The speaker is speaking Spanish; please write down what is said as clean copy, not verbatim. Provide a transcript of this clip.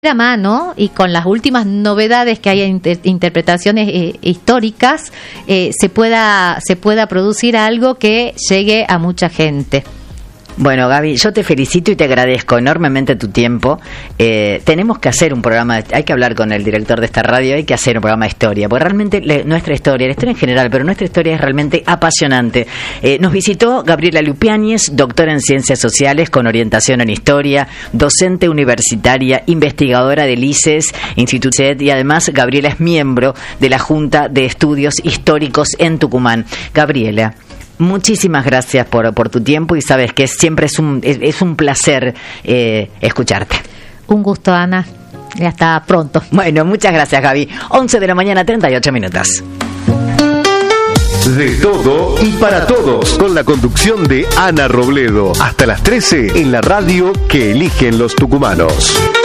mano y con las últimas novedades que hay en interpretaciones históricas, se pueda producir algo que llegue a mucha gente. Bueno, Gaby, yo te felicito y te agradezco enormemente tu tiempo. Tenemos que hacer un programa, hay que hablar con el director de esta radio, hay que hacer un programa de historia, porque realmente nuestra historia, la historia en general, pero nuestra historia es realmente apasionante. Nos visitó Gabriela Lupiáñez, doctora en Ciencias Sociales con orientación en Historia, docente universitaria, investigadora del ICES, Instituto CED, y además Gabriela es miembro de la Junta de Estudios Históricos en Tucumán. Gabriela, muchísimas gracias por tu tiempo y sabes que siempre es un placer escucharte. Un gusto, Ana, y hasta pronto. Bueno, muchas gracias, Gaby. 11 de la mañana, 38 minutos. De todo y para todos, con la conducción de Ana Robledo, hasta las 13 en la radio que eligen los tucumanos.